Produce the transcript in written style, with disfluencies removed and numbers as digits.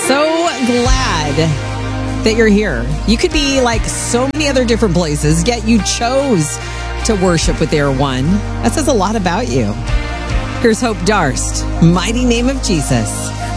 So glad that you're here. You could be like so many other different places, yet you chose to worship with Air One. That says a lot about you. Here's Hope Darst, Mighty Name of Jesus.